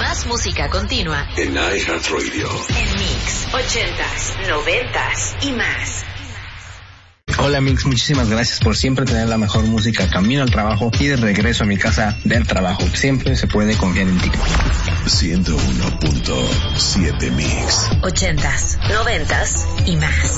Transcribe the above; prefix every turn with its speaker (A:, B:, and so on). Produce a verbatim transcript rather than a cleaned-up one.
A: Más música continua
B: en iHeartRadio.
A: En Mix ochentas, noventas y más.
C: Hola Mix, muchísimas gracias por siempre tener la mejor música camino al trabajo y de regreso a mi casa del trabajo. Siempre se puede confiar en ti.
B: ciento uno punto siete Mix.
A: Ochentas, noventas y más.